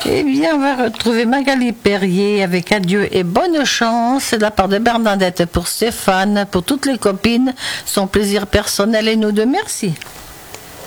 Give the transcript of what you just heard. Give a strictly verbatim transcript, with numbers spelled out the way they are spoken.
Eh bien, on va retrouver Magali Perrier avec Adieu et bonne chance de la part de Bernadette pour Stéphane, pour toutes les copines, son plaisir personnel et nous deux, merci.